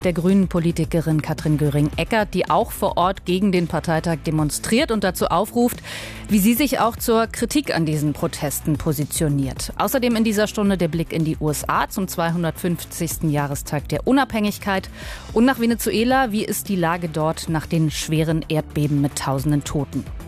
der Grünen-Politikerin Katrin Göring-Eckardt, die auch vor Ort gegen den Parteitag demonstriert und dazu aufruft, wie sie sich auch zur Kritik an diesen Protesten positioniert. Außerdem in dieser Stunde der Blick in die USA zum 250. Jahrestag der Unabhängigkeit und nach Venezuela. Wie ist die Lage dort nach den schweren Erdbeben mit tausenden Toten?